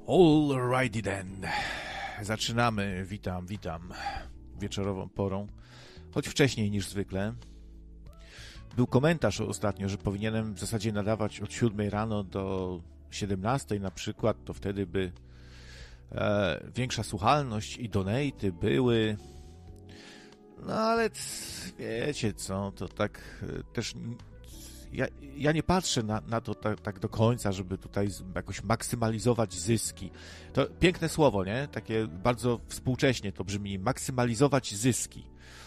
Alrighty then. Zaczynamy. Witam wieczorową porą, choć wcześniej niż zwykle. Był komentarz ostatnio, że powinienem w zasadzie nadawać od 7 rano do 17 na przykład, to wtedy by większa słuchalność i donaty były. No ale wiecie co, to tak też ja nie patrzę na to tak do końca, żeby tutaj jakoś maksymalizować zyski. To piękne słowo, nie? Takie bardzo współcześnie to brzmi. Maksymalizować zyski.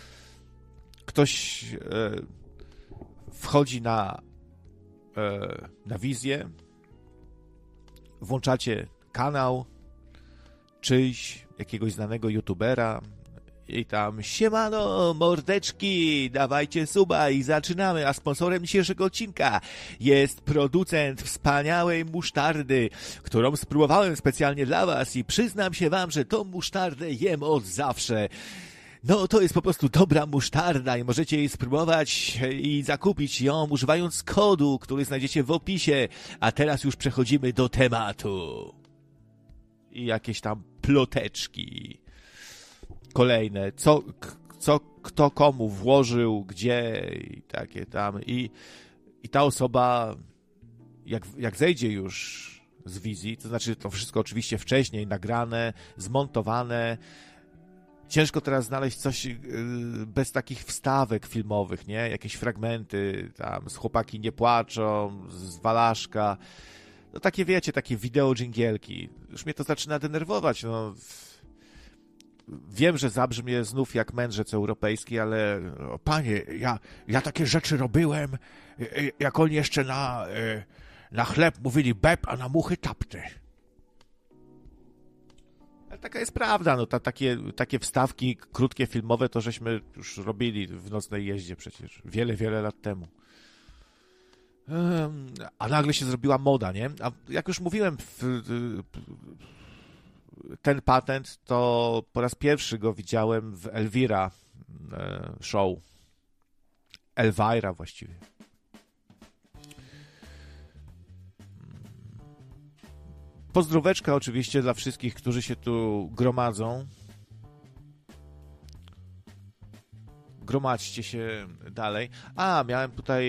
Ktoś wchodzi na wizję, włączacie kanał czyjś, jakiegoś znanego youtubera i tam siemano, mordeczki, dawajcie suba i zaczynamy, a sponsorem dzisiejszego odcinka jest producent wspaniałej musztardy, którą spróbowałem specjalnie dla was i przyznam się wam, że tą musztardę jem od zawsze. No, to jest po prostu dobra musztarda i możecie jej spróbować i zakupić ją używając kodu, który znajdziecie w opisie. A teraz już przechodzimy do tematu. I jakieś tam ploteczki kolejne, kto komu włożył, gdzie i takie tam. I ta osoba, jak zejdzie już z wizji, to znaczy to wszystko oczywiście wcześniej nagrane, zmontowane. Ciężko teraz znaleźć coś bez takich wstawek filmowych, nie? Jakieś fragmenty, tam z chłopaki nie płaczą, z Walaszka. No takie wiecie, takie wideo dżingielki. Już mnie to zaczyna denerwować, no. Wiem, że zabrzmie znów jak mędrzec europejski, ale panie, ja takie rzeczy robiłem, jak oni jeszcze na chleb mówili beb, a na muchy tapty. Ale taka jest prawda, no takie wstawki krótkie filmowe to żeśmy już robili w Nocnej Jeździe przecież wiele lat temu. A nagle się zrobiła moda, nie? A jak już mówiłem, ten patent to po raz pierwszy go widziałem w Elvira show. Elvira właściwie. Pozdróweczka oczywiście dla wszystkich, którzy się tu gromadzą. Gromadźcie się dalej. A, miałem tutaj